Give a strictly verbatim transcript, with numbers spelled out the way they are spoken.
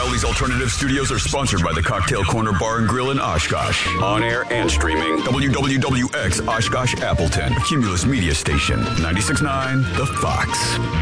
Crowley's Alternative Studios are sponsored by the Cocktail Corner Bar and Grill in Oshkosh. On air and streaming. W W W X Oshkosh Appleton. Cumulus Media Station. ninety-six point nine The Fox.